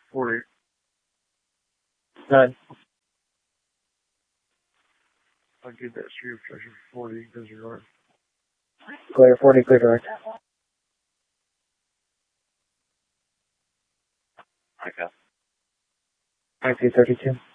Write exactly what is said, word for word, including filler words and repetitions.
forty. None. I'll get that street protection for forty, disregard. Clear forty, clear direct. Okay. I C thirty-two.